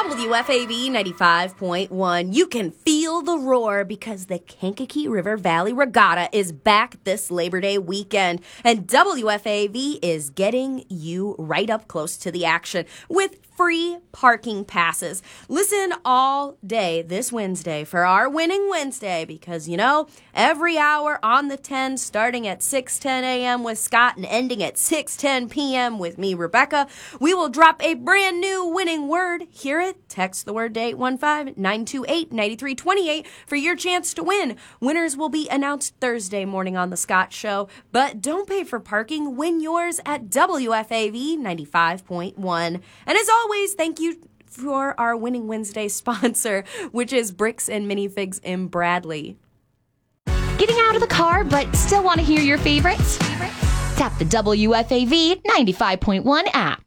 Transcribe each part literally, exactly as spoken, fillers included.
W F A V ninety-five point one. You can feel the roar because the Kankakee River Valley Regatta is back this Labor Day weekend. And W F A V is getting you right up close to the action with free parking passes. Listen all day this Wednesday for our Winning Wednesday because, you know, every hour on the ten, starting at six ten a.m. with Scott and ending at six ten p.m. with me, Rebecca, we will drop a brand new winning word. Hear it? Text the word to eight one five, nine two eight, nine three two eight for your chance to win. Winners will be announced Thursday morning on The Scott Show, but don't pay for parking. Win yours at W F A V ninety-five point one. And as always, thank you for our Winning Wednesday sponsor, which is Bricks and Minifigs in Bradley. Getting out of the car but still want to hear your favorites? Tap the W F A V ninety-five point one app.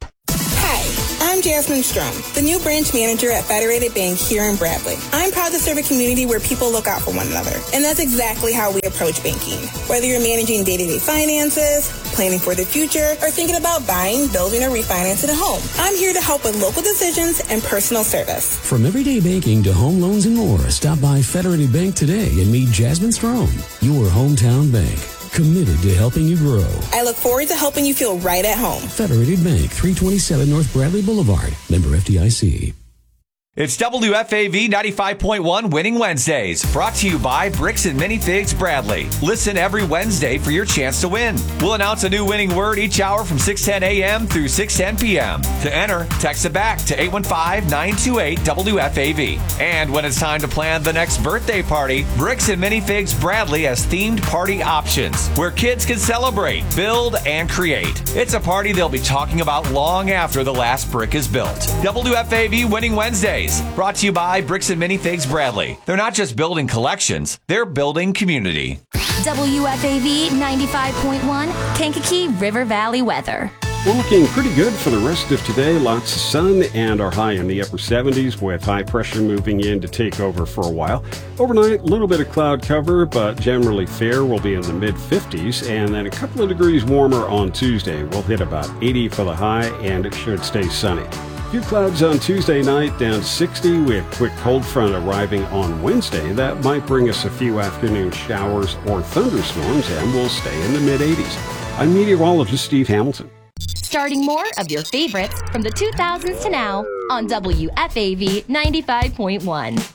Hi, I'm Jasmine Strum, the new branch manager at Federated Bank here in Bradley. I'm proud to serve a community where people look out for one another, and that's exactly how we approach banking. Whether you're managing day-to-day finances, planning for the future, or thinking about buying, building, or refinancing a home, I'm here to help with local decisions and personal service. From everyday banking to home loans and more, stop by Federated Bank today and meet Jasmine Strom, your hometown bank. Committed to helping you grow. I look forward to helping you feel right at home. Federated Bank, three twenty-seven North Bradley Boulevard. Member F D I C. It's W F A V ninety-five point one Winning Wednesdays, brought to you by Bricks and Minifigs Bradley. Listen every Wednesday for your chance to win. We'll announce a new winning word each hour from six ten a.m. through six ten p.m. To enter, text it back to eight one five, nine two eight, W F A V. And when it's time to plan the next birthday party, Bricks and Minifigs Bradley has themed party options where kids can celebrate, build, and create. It's a party they'll be talking about long after the last brick is built. W F A V Winning Wednesdays, brought to you by Bricks and Minifigs Bradley. They're not just building collections, they're building community. W F A V ninety-five point one, Kankakee River Valley weather. We're looking pretty good for the rest of today. Lots of sun and our high in the upper seventies with high pressure moving in to take over for a while. Overnight, a little bit of cloud cover, but generally fair. We'll be in the mid fifties, and then a couple of degrees warmer on Tuesday. We'll hit about eighty for the high, and it should stay sunny. A few clouds on Tuesday night, down to sixty. We have a quick cold front arriving on Wednesday. That might bring us a few afternoon showers or thunderstorms, and we'll stay in the mid eighties. I'm meteorologist Steve Hamilton. Starting more of your favorites from the two thousands to now on W F A V ninety-five point one.